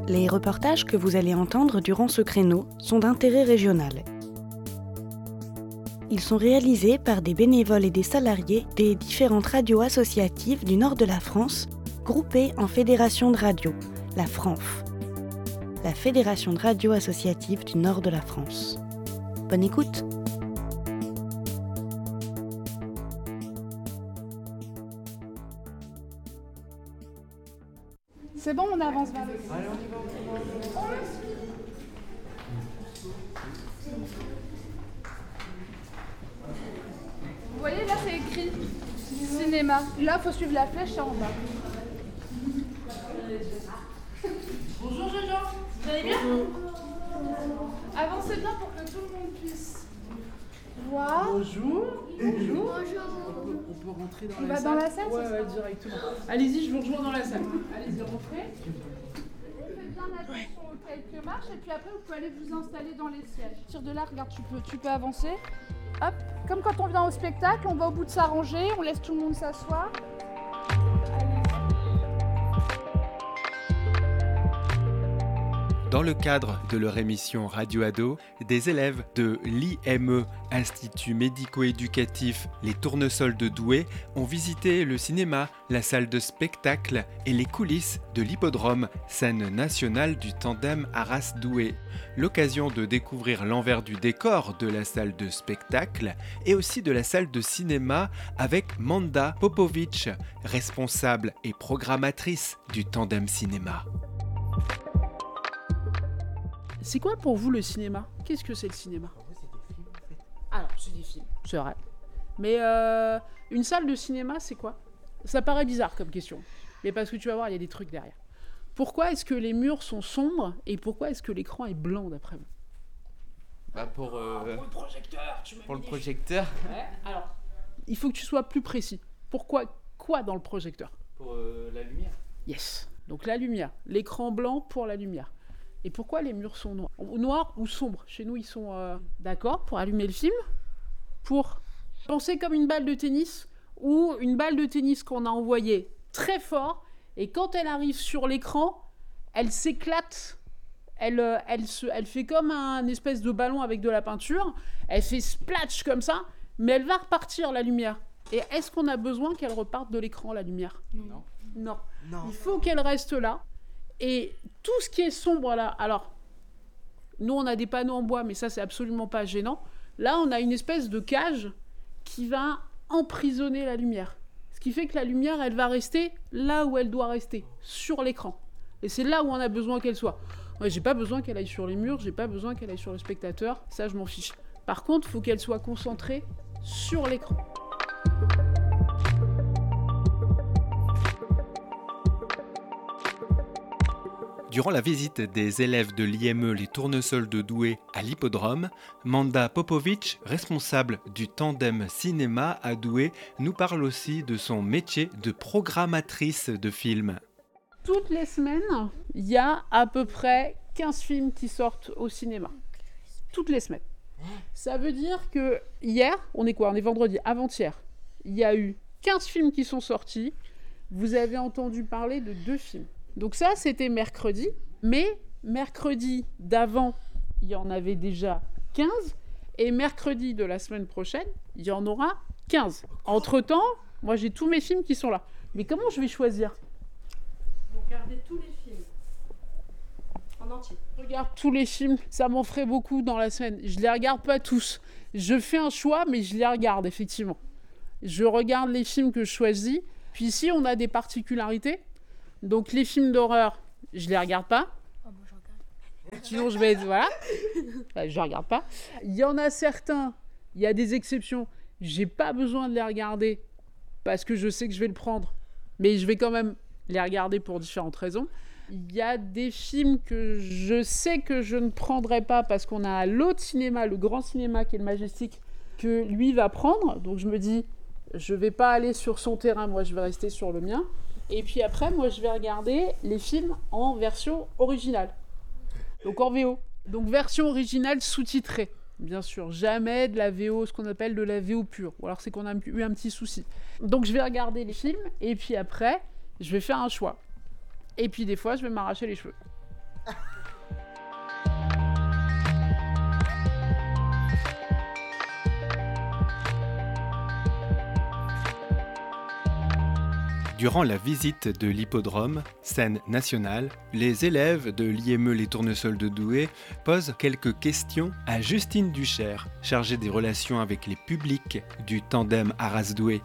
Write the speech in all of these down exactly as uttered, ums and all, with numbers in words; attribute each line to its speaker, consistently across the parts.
Speaker 1: Les reportages que vous allez entendre durant ce créneau sont d'intérêt régional. Ils sont réalisés par des bénévoles et des salariés des différentes radios associatives du nord de la France, groupées en fédération de radio, la FRANF, la Fédération de radio associative du nord de la France. Bonne écoute!
Speaker 2: C'est bon, on avance vers le...
Speaker 3: Allez, on y va, on y va.
Speaker 2: On le suit. Vous voyez, là, c'est écrit cinéma. Là, il faut suivre la flèche, là, en bas. Bonjour, Jojo. Vous allez bien? Avancez bien pour que tout le monde puisse voir.
Speaker 3: Bonjour. Bonjour.
Speaker 2: Bonjour.
Speaker 3: On peut rentrer dans
Speaker 2: On
Speaker 3: la
Speaker 2: va
Speaker 3: salle.
Speaker 2: dans la salle,
Speaker 3: Ouais,
Speaker 2: c'est
Speaker 3: ouais,
Speaker 2: ça
Speaker 3: directement. Allez-y, je vous rejoins dans la salle. Allez-y, rentrez.
Speaker 2: Faites bien attention aux quelques marches et puis après, vous pouvez aller vous installer dans les sièges. À partir de là, regarde, tu peux, tu peux avancer. Hop, comme quand on vient au spectacle, on va au bout de sa rangée, on laisse tout le monde s'asseoir.
Speaker 4: Dans le cadre de leur émission Radio Ado, des élèves de l'I M E, Institut médico-éducatif Les Tournesols de Douai, ont visité le cinéma, la salle de spectacle et les coulisses de l'hippodrome, scène nationale du tandem Arras-Douai. L'occasion de découvrir l'envers du décor de la salle de spectacle et aussi de la salle de cinéma avec Manda Popovic, responsable et programmatrice du tandem cinéma.
Speaker 3: C'est quoi pour vous le cinéma? Qu'est-ce que c'est le cinéma?
Speaker 5: En vrai, c'est des films en fait.
Speaker 3: Alors, c'est des films. C'est vrai. Mais euh, une salle de cinéma, c'est quoi? Ça paraît bizarre comme question. Mais parce que tu vas voir, il y a des trucs derrière. Pourquoi est-ce que les murs sont sombres et pourquoi est-ce que l'écran est blanc d'après vous?
Speaker 5: Bah pour, euh,
Speaker 3: Pour le projecteur, tu m'as
Speaker 5: pour le
Speaker 3: dit.
Speaker 5: projecteur.
Speaker 3: Ouais, alors, il faut que tu sois plus précis. Pourquoi quoi dans le projecteur?
Speaker 5: Pour euh, la lumière.
Speaker 3: Yes. Donc la lumière. L'écran blanc pour la lumière. Et pourquoi les murs sont noirs? Noirs ou sombres? Chez nous, ils sont euh, d'accord pour allumer le film, pour penser comme une balle de tennis ou une balle de tennis qu'on a envoyée très fort et quand elle arrive sur l'écran, elle s'éclate. Elle, euh, elle, se, elle fait comme un espèce de ballon avec de la peinture. Elle fait splash comme ça, mais elle va repartir la lumière. Et est-ce qu'on a besoin qu'elle reparte de l'écran, la lumière?
Speaker 5: Non.
Speaker 3: Non.
Speaker 5: Non.
Speaker 3: Il faut qu'elle reste là. Et tout ce qui est sombre là, alors, nous on a des panneaux en bois, mais ça c'est absolument pas gênant. Là on a une espèce de cage qui va emprisonner la lumière. Ce qui fait que la lumière, elle va rester là où elle doit rester, sur l'écran. Et c'est là où on a besoin qu'elle soit. Ouais, j'ai pas besoin qu'elle aille sur les murs, j'ai pas besoin qu'elle aille sur le spectateur, ça je m'en fiche. Par contre, il faut qu'elle soit concentrée sur l'écran.
Speaker 4: Durant la visite des élèves de l'I M E Les Tournesols de Douai à l'hippodrome, Manda Popovic, responsable du tandem cinéma à Douai, nous parle aussi de son métier de programmatrice de films.
Speaker 3: Toutes les semaines, il y a à peu près quinze films qui sortent au cinéma. Toutes les semaines. Ça veut dire que hier, on est quoi? On est vendredi, avant-hier. Il y a eu quinze films qui sont sortis. Vous avez entendu parler de deux films. Donc ça, c'était mercredi. Mais mercredi d'avant, il y en avait déjà quinze. Et mercredi de la semaine prochaine, il y en aura quinze. Entre-temps, moi, j'ai tous mes films qui sont là. Mais comment je vais choisir?
Speaker 6: Vous regardez tous les films en entier.
Speaker 3: Je regarde tous les films, ça m'en ferait beaucoup dans la semaine. Je les regarde pas tous. Je fais un choix, mais je les regarde, effectivement. Je regarde les films que je choisis. Puis ici, on a des particularités. Donc les films d'horreur, je les regarde pas.
Speaker 6: Oh, moi je regarde.
Speaker 3: Sinon, je vais... Voilà. Enfin, je regarde pas. Il y en a certains, il y a des exceptions. J'ai pas besoin de les regarder parce que je sais que je vais le prendre. Mais je vais quand même les regarder pour différentes raisons. Il y a des films que je sais que je ne prendrai pas parce qu'on a l'autre cinéma, le grand cinéma qui est le Majestic, que lui va prendre. Donc je me dis, je vais pas aller sur son terrain, moi je vais rester sur le mien. Et puis après, moi je vais regarder les films en version originale. Donc en V O. Donc version originale sous-titrée. Bien sûr, jamais de la V O, ce qu'on appelle de la V O pure. Ou alors c'est qu'on a eu un petit souci. Donc je vais regarder les films et puis après, je vais faire un choix. Et puis des fois, je vais m'arracher les cheveux.
Speaker 4: Durant la visite de l'hippodrome, scène nationale, les élèves de l'I M E Les Tournesols de Douai posent quelques questions à Justine Duchère, chargée des relations avec les publics du tandem Arras-Douai.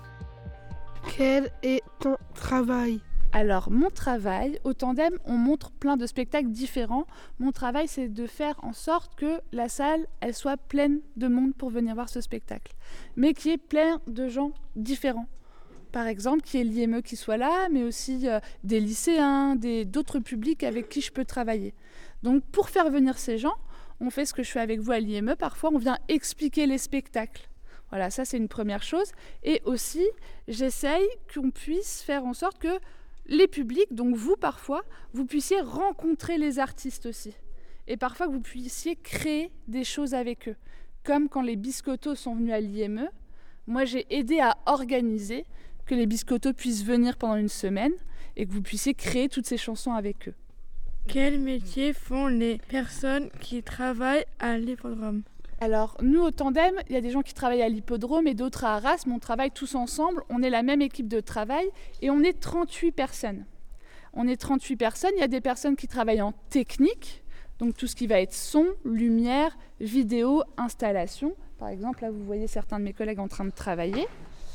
Speaker 7: Quel est ton travail ?
Speaker 2: Alors, mon travail, au tandem, on montre plein de spectacles différents. Mon travail, c'est de faire en sorte que la salle, elle soit pleine de monde pour venir voir ce spectacle, mais qui est plein de gens différents. Par exemple, qu'il y ait l'I M E qui soit là, mais aussi euh, des lycéens, des, d'autres publics avec qui je peux travailler. Donc, pour faire venir ces gens, on fait ce que je fais avec vous à l'I M E. Parfois, on vient expliquer les spectacles. Voilà, ça, c'est une première chose. Et aussi, j'essaye qu'on puisse faire en sorte que les publics, donc vous parfois, vous puissiez rencontrer les artistes aussi. Et parfois que vous puissiez créer des choses avec eux. Comme quand les Biscottos sont venus à l'I M E, moi j'ai aidé à organiser que les Biscottos puissent venir pendant une semaine et que vous puissiez créer toutes ces chansons avec eux.
Speaker 7: Quel métier font les personnes qui travaillent à l'hippodrome ?
Speaker 2: Alors, nous, au tandem, il y a des gens qui travaillent à l'hippodrome et d'autres à Arras, mais on travaille tous ensemble. On est la même équipe de travail et on est trente-huit personnes. On est trente-huit personnes. Il y a des personnes qui travaillent en technique, donc tout ce qui va être son, lumière, vidéo, installation. Par exemple, là, vous voyez certains de mes collègues en train de travailler.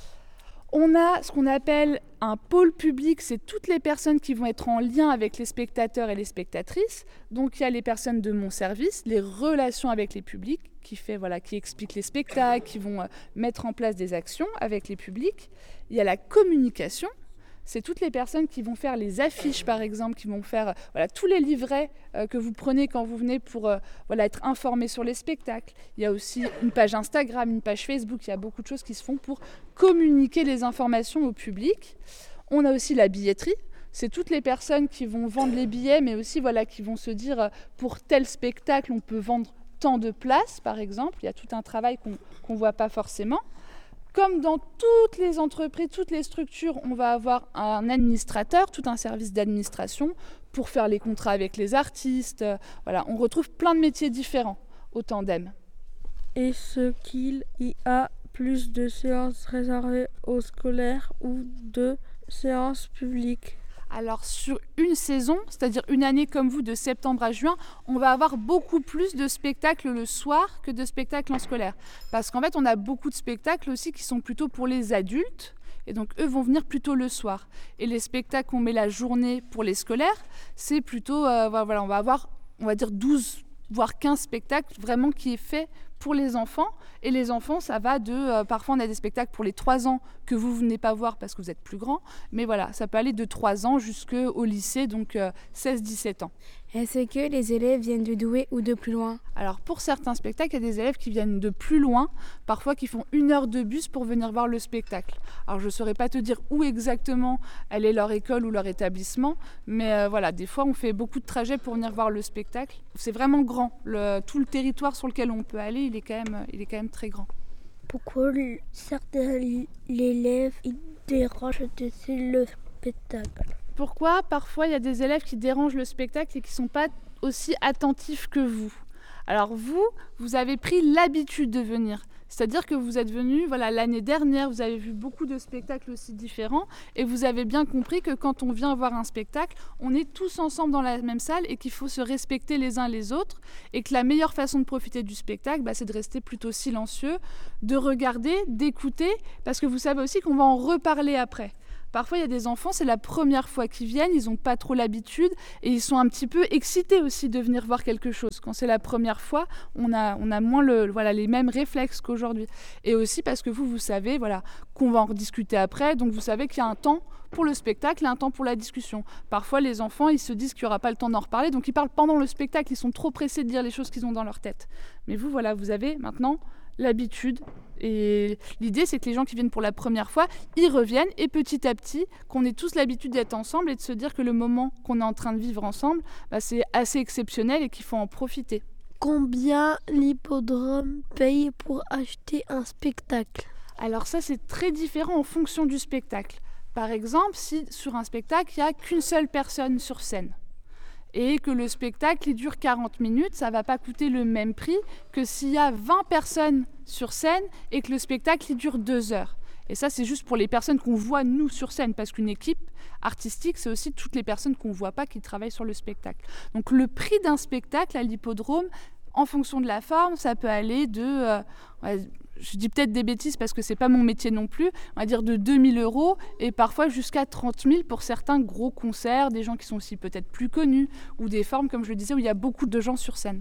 Speaker 2: On a ce qu'on appelle un pôle public, c'est toutes les personnes qui vont être en lien avec les spectateurs et les spectatrices. Donc il y a les personnes de mon service, les relations avec les publics, qui, fait, voilà, qui expliquent les spectacles, qui vont euh, mettre en place des actions avec les publics. Il y a la communication, c'est toutes les personnes qui vont faire les affiches par exemple, qui vont faire euh, voilà, tous les livrets euh, que vous prenez quand vous venez pour euh, voilà, être informés sur les spectacles. Il y a aussi une page Instagram, une page Facebook, il y a beaucoup de choses qui se font pour communiquer les informations au public. On a aussi la billetterie. C'est toutes les personnes qui vont vendre les billets, mais aussi voilà, qui vont se dire euh, pour tel spectacle, on peut vendre tant de places, par exemple. Il y a tout un travail qu'on qu'on ne voit pas forcément. Comme dans toutes les entreprises, toutes les structures, on va avoir un administrateur, tout un service d'administration pour faire les contrats avec les artistes. Voilà, on retrouve plein de métiers différents au tandem.
Speaker 7: Est-ce qu'il y a plus de séances réservées aux scolaires ou de séances publiques ?
Speaker 2: Alors sur une saison, c'est-à-dire une année comme vous de septembre à juin, on va avoir beaucoup plus de spectacles le soir que de spectacles en scolaire. Parce qu'en fait on a beaucoup de spectacles aussi qui sont plutôt pour les adultes et donc eux vont venir plutôt le soir. Et les spectacles qu'on met la journée pour les scolaires, c'est plutôt, euh, voilà, on va avoir on va dire douze voire quinze spectacles vraiment qui est fait pour les enfants. Et les enfants, ça va de... Euh, parfois, on a des spectacles pour les trois ans que vous ne venez pas voir parce que vous êtes plus grand. Mais voilà, ça peut aller de trois ans jusqu'au lycée, donc euh, seize dix-sept ans.
Speaker 8: Est-ce que les élèves viennent de Douai ou de plus loin ?
Speaker 2: Alors, pour certains spectacles, il y a des élèves qui viennent de plus loin, parfois qui font une heure de bus pour venir voir le spectacle. Alors, je ne saurais pas te dire où exactement elle est leur école ou leur établissement, mais euh, voilà, des fois, on fait beaucoup de trajets pour venir voir le spectacle. C'est vraiment grand. Le, tout le territoire sur lequel on peut aller, il est quand même, il est quand même très grand.
Speaker 9: Pourquoi certains élèves ils dérangent le spectacle ?
Speaker 2: Pourquoi parfois il y a des élèves qui dérangent le spectacle et qui ne sont pas aussi attentifs que vous ? Alors vous, vous avez pris l'habitude de venir. C'est-à-dire que vous êtes venu, voilà, l'année dernière, vous avez vu beaucoup de spectacles aussi différents et vous avez bien compris que quand on vient voir un spectacle, on est tous ensemble dans la même salle et qu'il faut se respecter les uns les autres et que la meilleure façon de profiter du spectacle, bah, c'est de rester plutôt silencieux, de regarder, d'écouter, parce que vous savez aussi qu'on va en reparler après. Parfois, il y a des enfants, c'est la première fois qu'ils viennent, ils n'ont pas trop l'habitude et ils sont un petit peu excités aussi de venir voir quelque chose. Quand c'est la première fois, on a, on a moins le, voilà, les mêmes réflexes qu'aujourd'hui. Et aussi parce que vous, vous savez voilà, qu'on va en rediscuter après, donc vous savez qu'il y a un temps pour le spectacle et un temps pour la discussion. Parfois, les enfants, ils se disent qu'il n'y aura pas le temps d'en reparler, donc ils parlent pendant le spectacle, ils sont trop pressés de dire les choses qu'ils ont dans leur tête. Mais vous, voilà, vous avez maintenant l'habitude. Et l'idée, c'est que les gens qui viennent pour la première fois, ils reviennent et petit à petit, qu'on ait tous l'habitude d'être ensemble et de se dire que le moment qu'on est en train de vivre ensemble, bah, c'est assez exceptionnel et qu'il faut en profiter.
Speaker 9: Combien l'hippodrome paye pour acheter un spectacle ?
Speaker 2: Alors ça, c'est très différent en fonction du spectacle. Par exemple, si sur un spectacle, il n'y a qu'une seule personne sur scène, et que le spectacle il dure quarante minutes, ça ne va pas coûter le même prix que s'il y a vingt personnes sur scène et que le spectacle il dure deux heures. Et ça, c'est juste pour les personnes qu'on voit, nous, sur scène, parce qu'une équipe artistique, c'est aussi toutes les personnes qu'on ne voit pas qui travaillent sur le spectacle. Donc le prix d'un spectacle à l'hippodrome, en fonction de la forme, ça peut aller de... Euh, ouais, je dis peut-être des bêtises parce que c'est pas mon métier non plus, on va dire de deux mille euros et parfois jusqu'à trente mille pour certains gros concerts, des gens qui sont aussi peut-être plus connus, ou des formes, comme je le disais, où il y a beaucoup de gens sur scène.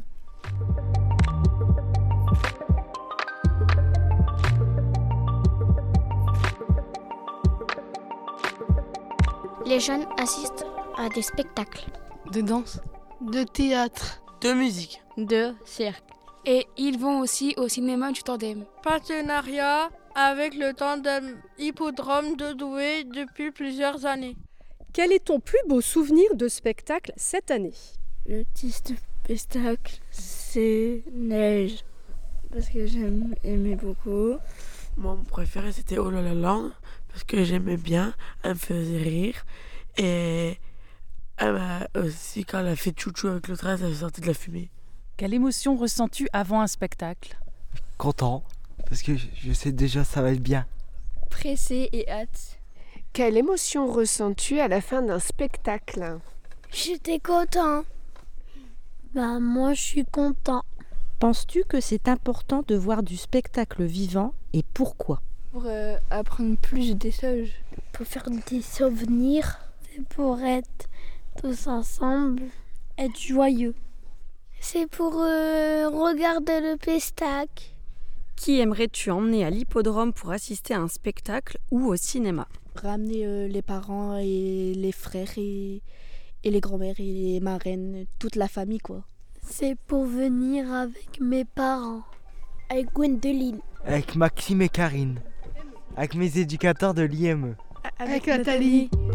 Speaker 10: Les jeunes assistent à des spectacles.
Speaker 9: De danse, de théâtre,
Speaker 11: de musique,
Speaker 8: de cirque. Et ils vont aussi au cinéma du Tandem.
Speaker 7: Partenariat avec le Tandem Hippodrome de Douai depuis plusieurs années.
Speaker 12: Quel est ton plus beau souvenir de spectacle cette année?
Speaker 7: Le petit spectacle, c'est Neige. Parce que j'aime aimé beaucoup.
Speaker 11: Moi, mon préféré, c'était Oh là là Land. Parce que j'aimais bien, elle me faisait rire. Et elle m'a aussi, quand elle a fait chouchou avec le train, ça sortait de la fumée.
Speaker 13: Quelle émotion ressens-tu avant un spectacle?
Speaker 14: Content, parce que je sais déjà ça va être bien.
Speaker 8: Pressé et hâte.
Speaker 15: Quelle émotion ressens-tu à la fin d'un spectacle?
Speaker 9: J'étais content. Bah moi je suis content.
Speaker 16: Penses-tu que c'est important de voir du spectacle vivant et pourquoi?
Speaker 7: Pour euh, apprendre plus des choses.
Speaker 9: Pour faire des souvenirs. C'est pour être tous ensemble, être joyeux. C'est pour euh, regarder le spectacle.
Speaker 17: Qui aimerais-tu emmener à l'hippodrome pour assister à un spectacle ou au cinéma?
Speaker 18: Ramener euh, les parents et les frères et, et les grands-mères et les marraines, toute la famille quoi.
Speaker 9: C'est pour venir avec mes parents. Avec Gwendoline.
Speaker 14: Avec Maxime et Karine. Avec mes éducateurs de l'I M E.
Speaker 7: Avec Nathalie.